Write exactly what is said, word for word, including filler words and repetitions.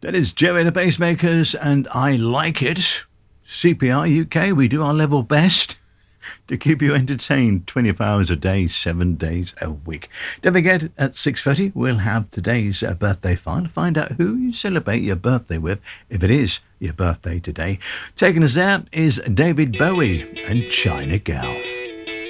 That is Joey and the Pacemakers, and I like it. C P R U K, we do our level best to keep you entertained twenty-four hours a day, seven days a week. Don't forget, at six thirty, we'll have today's uh, birthday fun. Find out who you celebrate your birthday with, if it is your birthday today. Taking us out is David Bowie and China Girl.